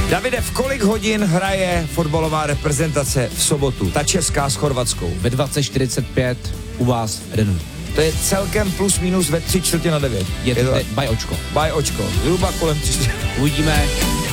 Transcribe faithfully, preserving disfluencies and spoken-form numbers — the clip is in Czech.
Davide, v kolik hodin hraje fotbalová reprezentace v sobotu, ta česká s Chorvatskou? Ve dvacet čtyřicet pět u vás v Edenu. To je celkem plus minus ve tři čtvrtě na devět. Je to je to by očko. By očko. Zhruba kolem tři čtvrtě. Uvidíme.